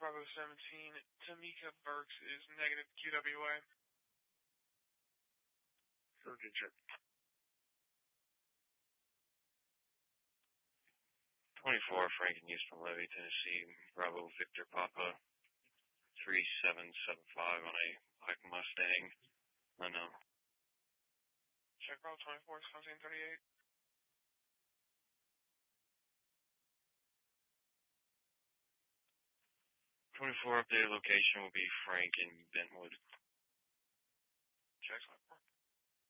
Bravo 17, Tamika Burks is negative QWA. Surgeon check. 24, Frank in Houston Levy, Tennessee, Bravo Victor Papa, 3775 on a black Mustang, unknown. Check Bravo 24, 1738. 24 updated location will be Frank in Bentwood. Check 24.